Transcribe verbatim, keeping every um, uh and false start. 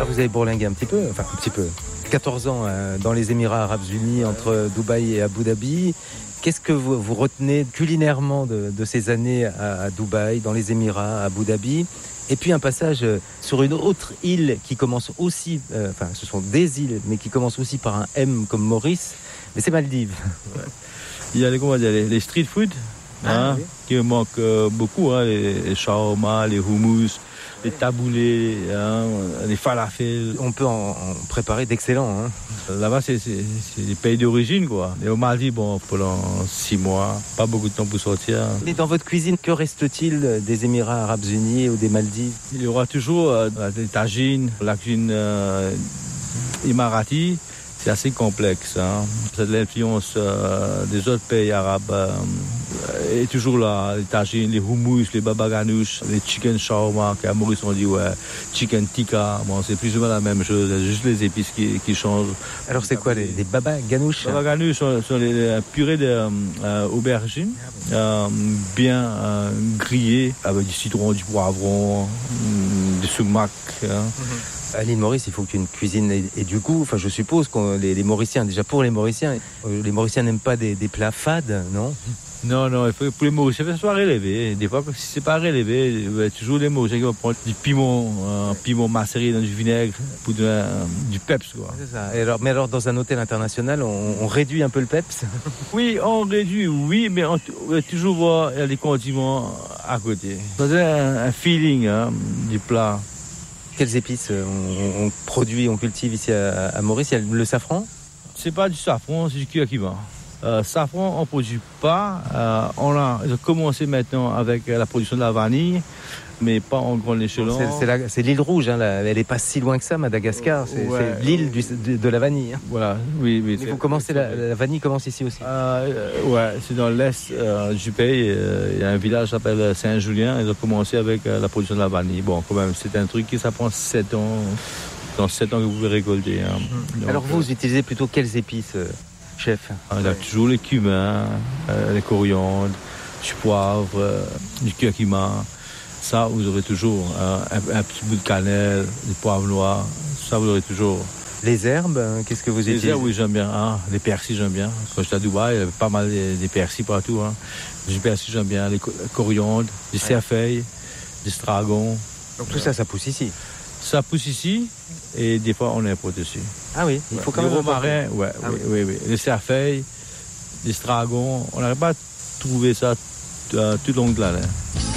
Alors vous avez bourlingué un petit peu, enfin un petit peu, quatorze ans euh, dans les Émirats Arabes Unis, entre Dubaï et Abu Dhabi. Qu'est-ce que vous, vous retenez culinairement de, de ces années à, à Dubaï, dans les Émirats, à Abu Dhabi? Et puis un passage sur une autre île qui commence aussi, euh, enfin ce sont des îles, mais qui commencent aussi par un M comme Maurice, mais c'est Maldives. Ouais. Il y a les, comment dire, les, les street food ah, hein, oui. qui me manquent euh, beaucoup, hein, les, les shawarma, les hummus, les taboulés, hein, les falafels. On peut en, en préparer d'excellents. Hein. Là-bas, c'est, c'est, c'est des pays d'origine, quoi. Et au Maldives, bon, pendant six mois, pas beaucoup de temps pour sortir. Et dans votre cuisine, que reste-t-il des Émirats Arabes Unis ou des Maldives? Il y aura toujours euh, des tagines, la cuisine euh, émirati. C'est assez complexe. Hein. C'est de l'influence euh, des autres pays arabes. Euh, et toujours là, les tagines, les hummus, les baba ganoush, les chicken shawarma, qu'à Maurice on dit ouais, chicken tikka. Bon, c'est plus ou moins la même chose, c'est juste les épices qui, qui changent. Alors c'est quoi les, les baba ganoush? Les baba ganoush sont, sont les, les purées d'aubergines, euh, bien euh, grillées avec du citron, du poivron, du sumac. Hein. Mm-hmm. À l'île Maurice, il faut qu'une cuisine ait, ait du goût. Enfin, je suppose que les, les Mauriciens, déjà pour les Mauriciens, les Mauriciens n'aiment pas des, des plats fades, non? Non, non, il faut pour les Mauriciens, ça soit relevé. Des fois, si c'est pas relevé, il y a toujours les Mauriciens qui vont prendre du piment, un piment macéré dans du vinaigre pour de, euh, du peps, quoi. C'est ça. Et alors, mais alors, dans un hôtel international, on, on réduit un peu le peps? Oui, on réduit, oui, mais on va toujours voir les condiments à côté. Ça donne un, un feeling hein, du plat. Quelles épices on, on produit, on cultive ici à, à Maurice? Il y a le safran? C'est pas du safran, c'est du curcuma. Euh, safran, on ne produit pas. Euh, on a commencé maintenant avec la production de la vanille, mais pas en grande échelon. C'est, c'est, la, c'est l'île rouge, hein, la, elle n'est pas si loin que ça, Madagascar. C'est, ouais. c'est l'île du, de, de la vanille. Hein. Voilà, oui, oui. Mais vous commencez la, la vanille commence ici aussi. Euh, ouais, c'est dans l'est euh, du pays. Il euh, y a un village qui s'appelle Saint-Julien. Ils ont commencé avec euh, la production de la vanille. Bon, quand même, c'est un truc qui ça prend sept ans. Dans sept ans que vous pouvez récolter. Hein. Donc, alors vous, vous utilisez plutôt quelles épices, euh, chef? Il y a toujours les cumins, euh, les coriandres, du poivre, euh, du curcuma. Ça, vous aurez toujours euh, un, un petit bout de cannelle, du poivre noir. Ça, vous aurez toujours. Les herbes, qu'est-ce que vous utilisez? Les herbes, oui, j'aime bien. Hein. Les persils, j'aime bien. Quand j'étais à Dubaï, il y avait pas mal des, des persils partout. Hein. Du persil, j'aime bien. Les coriandres, du cerfeuil, du stragon. Donc tout ça, ça pousse ici? Ça pousse ici et des fois, on importe dessus. Ah oui, il faut quand le même... Le romarin, ouais, ah oui, oui, oui, oui. Les cerfeuils, les stragons, on n'arrive pas à trouver ça tout, tout le long de l'année.